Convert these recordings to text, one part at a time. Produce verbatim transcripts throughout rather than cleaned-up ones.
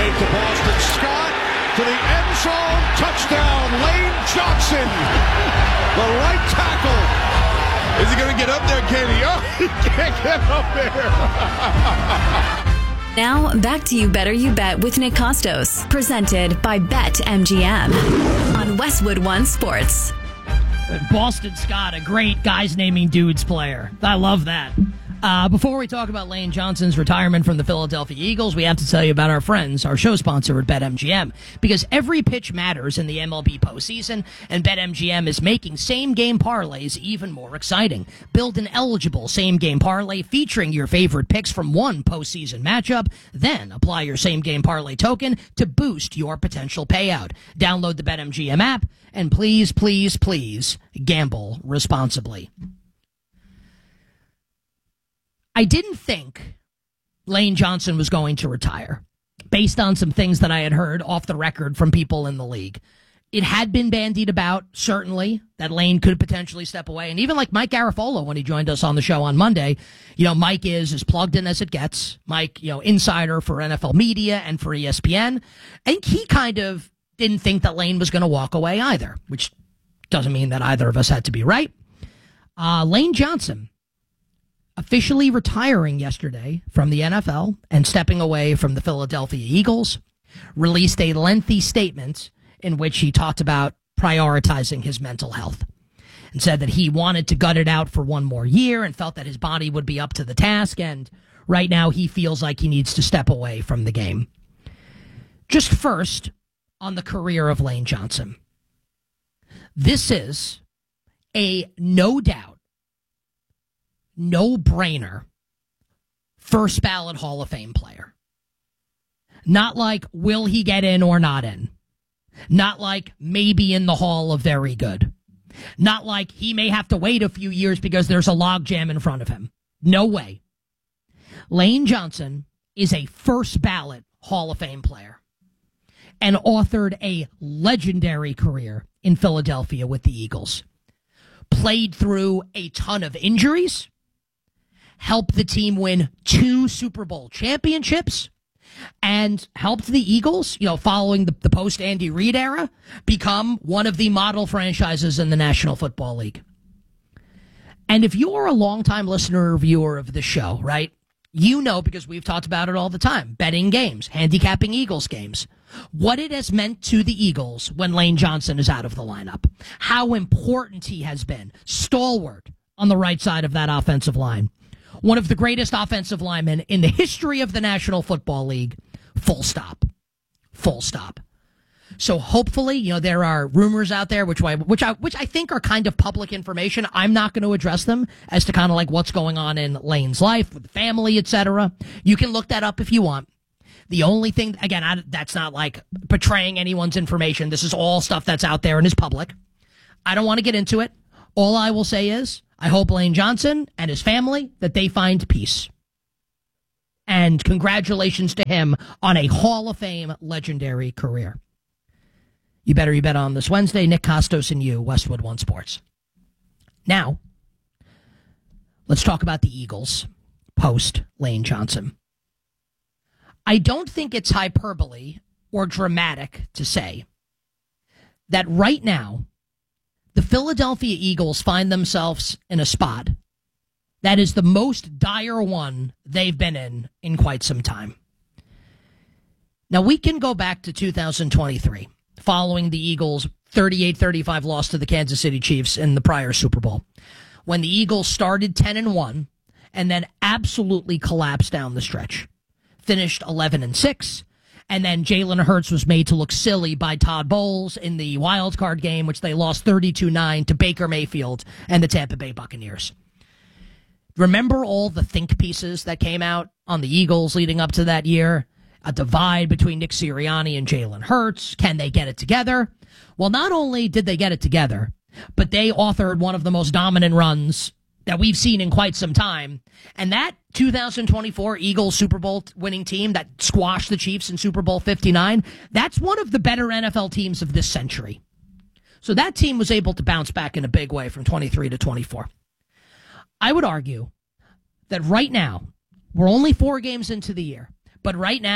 fake to Boston Scott to the end zone. Touchdown, Lane Johnson. The right tackle. Is he going to get up there, Kenny? Oh, he can't get up there. Now, back to You Better You Bet with Nick Costos, presented by BetMGM on Westwood One Sports. Boston Scott, a great guys naming dudes player. I love that. Uh, before we talk about Lane Johnson's retirement from the Philadelphia Eagles, we have to tell you about our friends, our show sponsor at BetMGM, because every pitch matters in the M L B postseason, and BetMGM is making same-game parlays even more exciting. Build an eligible same-game parlay featuring your favorite picks from one postseason matchup, then apply your same-game parlay token to boost your potential payout. Download the BetMGM app, and please, please, please, gamble responsibly. I didn't think Lane Johnson was going to retire based on some things that I had heard off the record from people in the league. It had been bandied about, certainly, that Lane could potentially step away. And even like Mike Garafolo, when he joined us on the show on Monday, you know, Mike is as plugged in as it gets. Mike, you know, insider for N F L media and for E S P N. I think he kind of didn't think that Lane was going to walk away either, which doesn't mean that either of us had to be right. Uh, Lane Johnson officially retiring yesterday from the N F L and stepping away from the Philadelphia Eagles, released a lengthy statement in which he talked about prioritizing his mental health and said that he wanted to gut it out for one more year and felt that his body would be up to the task, and right now he feels like he needs to step away from the game. Just first, on the career of Lane Johnson. This is a no doubt, no-brainer first ballot Hall of Fame player. Not like, will he get in or not in? Not like, maybe in the Hall of Very Good. Not like, he may have to wait a few years because there's a logjam in front of him. No way. Lane Johnson is a first ballot Hall of Fame player and authored a legendary career in Philadelphia with the Eagles. Played through a ton of injuries, helped the team win two Super Bowl championships, and helped the Eagles, you know, following the, the post-Andy Reid era, become one of the model franchises in the National Football League. And if you're a longtime listener or viewer of the show, right, you know, because we've talked about it all the time, betting games, handicapping Eagles games, what it has meant to the Eagles when Lane Johnson is out of the lineup, how important he has been, stalwart on the right side of that offensive line. One of the greatest offensive linemen in the history of the National Football League. Full stop. Full stop. So hopefully, you know, there are rumors out there, which I, which I, which I think are kind of public information. I'm not going to address them as to kind of like what's going on in Lane's life with the family, et cetera. You can look that up if you want. The only thing, again, I, that's not like betraying anyone's information. This is all stuff that's out there and is public. I don't want to get into it. All I will say is, I hope Lane Johnson and his family, that they find peace. And congratulations to him on a Hall of Fame legendary career. You better you bet on this Wednesday. Nick Costos and you, Westwood One Sports. Now, let's talk about the Eagles post Lane Johnson. I don't think it's hyperbole or dramatic to say that right now, the Philadelphia Eagles find themselves in a spot that is the most dire one they've been in in quite some time. Now, we can go back to two thousand twenty-three, following the Eagles' thirty-eight thirty-five loss to the Kansas City Chiefs in the prior Super Bowl, when the Eagles started ten and one and then absolutely collapsed down the stretch. Finished eleven and six. And then Jalen Hurts was made to look silly by Todd Bowles in the wild card game, which they lost thirty-two nine to Baker Mayfield and the Tampa Bay Buccaneers. Remember all the think pieces that came out on the Eagles leading up to that year? A divide between Nick Sirianni and Jalen Hurts. Can they get it together? Well, not only did they get it together, but they authored one of the most dominant runs that we've seen in quite some time. And that two thousand twenty-four Eagles Super Bowl winning team that squashed the Chiefs in Super Bowl fifty-nine, that's one of the better N F L teams of this century. So that team was able to bounce back in a big way from twenty-three to twenty-four. I would argue that right now, we're only four games into the year, but right now,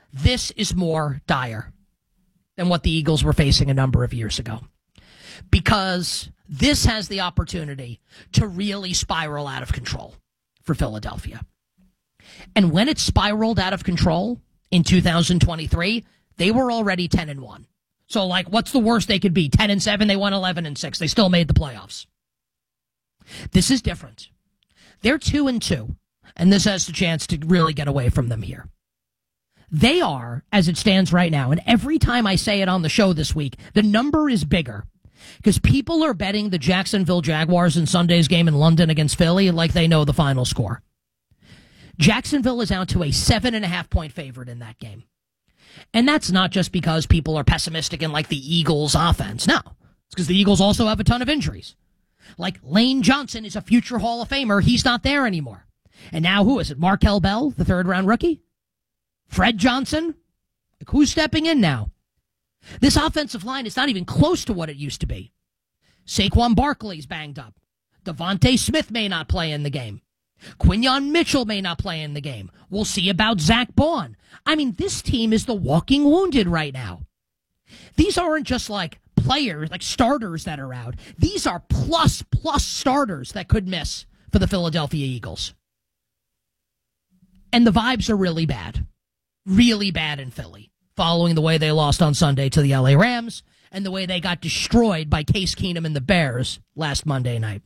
this is more dire than what the Eagles were facing a number of years ago. Because this has the opportunity to really spiral out of control for Philadelphia. And when it spiraled out of control in two thousand twenty-three, they were already ten and one. So, like, what's the worst they could be? ten and seven, they won eleven and six. They still made the playoffs. This is different. They're two and two, and this has the chance to really get away from them here. They are, as it stands right now, and every time I say it on the show this week, the number is bigger because people are betting the Jacksonville Jaguars in Sunday's game in London against Philly like they know the final score. Jacksonville is out to a seven and a half point favorite in that game. And that's not just because people are pessimistic in like the Eagles offense. No, it's because the Eagles also have a ton of injuries. Like Lane Johnson is a future Hall of Famer. He's not there anymore. And now who is it? Markel Bell, the third round rookie? Fred Johnson? Like, who's stepping in now? This offensive line is not even close to what it used to be. Saquon Barkley's banged up. Devontae Smith may not play in the game. Quinyon Mitchell may not play in the game. We'll see about Zach Baun. I mean, this team is the walking wounded right now. These aren't just like players, like starters that are out. These are plus, plus starters that could miss for the Philadelphia Eagles. And the vibes are really bad. Really bad in Philly, following the way they lost on Sunday to the L A Rams and the way they got destroyed by Case Keenum and the Bears last Monday night.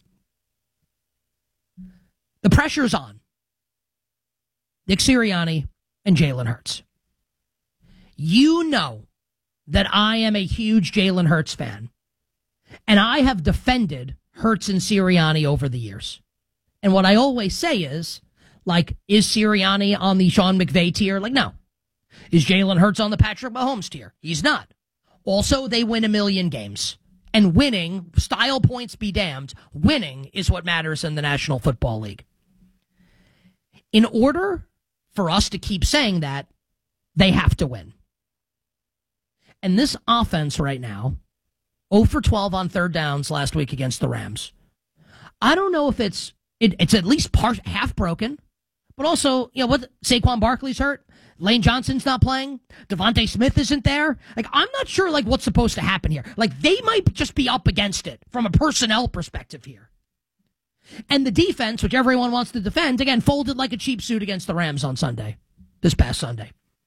The pressure's on Nick Sirianni and Jalen Hurts. You know that I am a huge Jalen Hurts fan, and I have defended Hurts and Sirianni over the years. And what I always say is, like, is Sirianni on the Sean McVay tier? Like, no. Is Jalen Hurts on the Patrick Mahomes tier? He's not. Also, they win a million games. And winning, style points be damned, winning is what matters in the National Football League. In order for us to keep saying that, they have to win. And this offense right now, zero for twelve on third downs last week against the Rams. I don't know if it's it, it's at least part, half broken, but also, you know, what Saquon Barkley's hurt. Lane Johnson's not playing. Devontae Smith isn't there. Like, I'm not sure, like, what's supposed to happen here. Like, they might just be up against it from a personnel perspective here. And the defense, which everyone wants to defend, again, folded like a cheap suit against the Rams on Sunday, this past Sunday.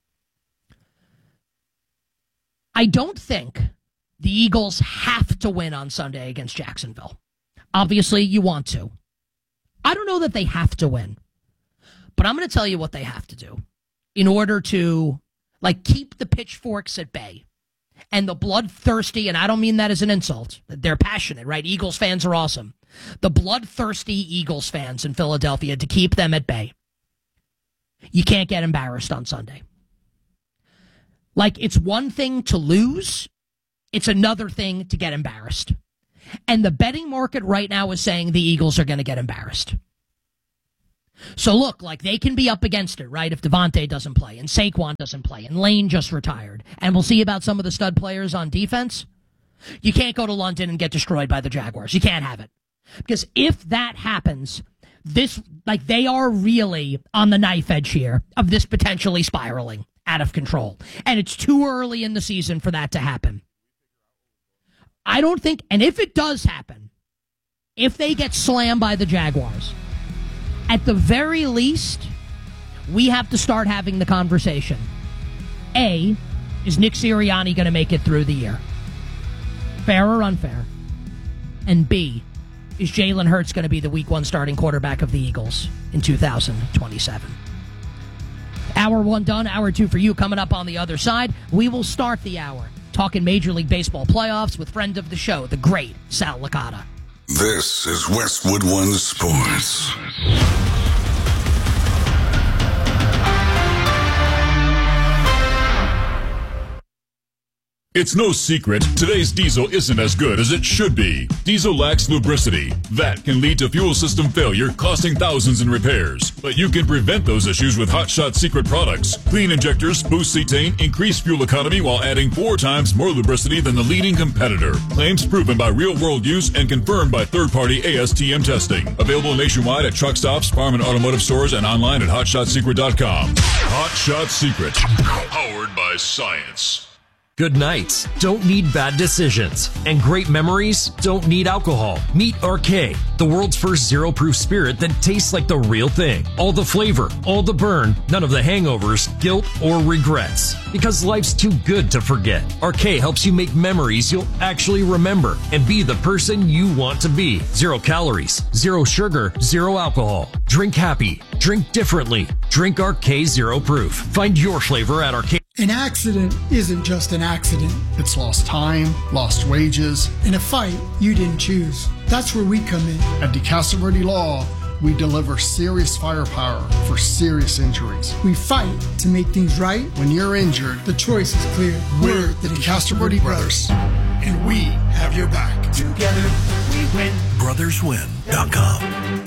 I don't think the Eagles have to win on Sunday against Jacksonville. Obviously, you want to. I don't know that they have to win. But I'm going to tell you what they have to do in order to, like, keep the pitchforks at bay and the bloodthirsty, and I don't mean that as an insult. They're passionate, right? Eagles fans are awesome. The bloodthirsty Eagles fans in Philadelphia, to keep them at bay. You can't get embarrassed on Sunday. Like, it's one thing to lose. It's another thing to get embarrassed. And the betting market right now is saying the Eagles are going to get embarrassed. So look, like, they can be up against it, right? If Devontae doesn't play and Saquon doesn't play and Lane just retired. And we'll see about some of the stud players on defense. You can't go to London and get destroyed by the Jaguars. You can't have it. Because if that happens, this, like, they are really on the knife edge here of this potentially spiraling out of control. And it's too early in the season for that to happen. I don't think, and if it does happen, if they get slammed by the Jaguars, at the very least, we have to start having the conversation. A, is Nick Sirianni going to make it through the year? Fair or unfair? And B, is Jalen Hurts going to be the week one starting quarterback of the Eagles in two thousand twenty-seven? Hour one done, hour two for you coming up on the other side. We will start the hour talking Major League Baseball playoffs with friend of the show, the great Sal Licata. This is Westwood One Sports. It's no secret, today's diesel isn't as good as it should be. Diesel lacks lubricity. That can lead to fuel system failure, costing thousands in repairs. But you can prevent those issues with Hot Shot Secret products. Clean injectors, boost cetane, increase fuel economy while adding four times more lubricity than the leading competitor. Claims proven by real-world use and confirmed by third-party A S T M testing. Available nationwide at truck stops, farm and automotive stores, and online at hot shot secret dot com. Hot Shot Secret. Powered by science. Good nights don't need bad decisions, and great memories don't need alcohol. Meet R K, the world's first zero-proof spirit that tastes like the real thing. All the flavor, all the burn, none of the hangovers, guilt, or regrets. Because life's too good to forget. R K helps you make memories you'll actually remember and be the person you want to be. Zero calories, zero sugar, zero alcohol. Drink happy, drink differently. Drink R K Zero Proof. Find your flavor at R K. An accident isn't just an accident. It's lost time, lost wages. In a fight you didn't choose. That's where we come in. At DeCastro Verde Law, we deliver serious firepower for serious injuries. We fight to make things right. When you're injured, the choice is clear. We're the DeCastro Verde Brothers, and we have your back. Together we win. brothers win dot com.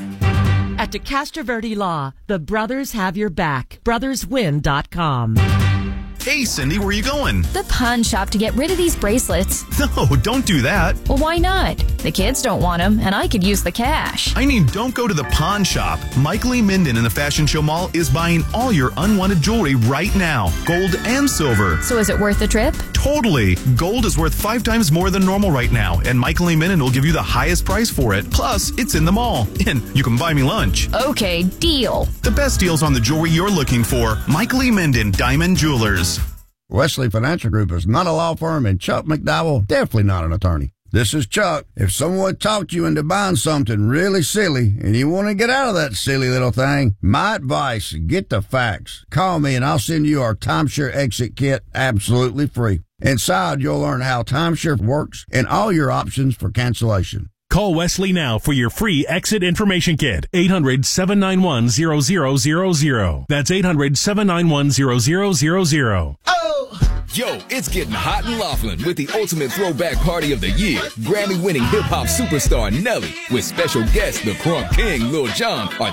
At DeCastro Verde Law, the brothers have your back. brothers win dot com. Hey, Cindy, where are you going? The pawn shop to get rid of these bracelets. No, don't do that. Well, why not? The kids don't want them, and I could use the cash. I mean, don't go to the pawn shop. Mike Lee Minden in the Fashion Show Mall is buying all your unwanted jewelry right now, gold and silver. So is it worth the trip? Totally. Gold is worth five times more than normal right now, and Mike Lee Minden will give you the highest price for it. Plus, it's in the mall, and you can buy me lunch. Okay, deal. The best deals on the jewelry you're looking for. Mike Lee Minden, Diamond Jewelers. Wesley Financial Group is not a law firm, and Chuck McDowell definitely not an attorney. This is Chuck. If someone talked you into buying something really silly and you want to get out of that silly little thing, my advice, get the facts. Call me and I'll send you our timeshare exit kit absolutely free. Inside, you'll learn how timeshare works and all your options for cancellation. Call Wesley now for your free exit information kit. eight hundred, seven nine one, zero zero zero zero. That's eight hundred, seven nine one, zero zero zero zero. Oh! Yo, it's getting hot in Laughlin with the ultimate throwback party of the year. Grammy-winning hip-hop superstar Nelly with special guests the Crunk King, Lil Jon, are